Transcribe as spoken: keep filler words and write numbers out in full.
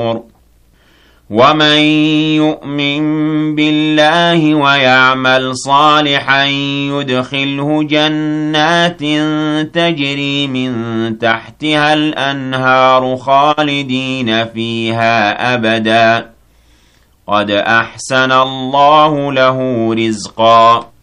غفور ومن يؤمن بالله ويعمل صالحا يدخله جنات تجري من تحتها الأنهار خالدين فيها أبدا قد أحسن الله له رزقا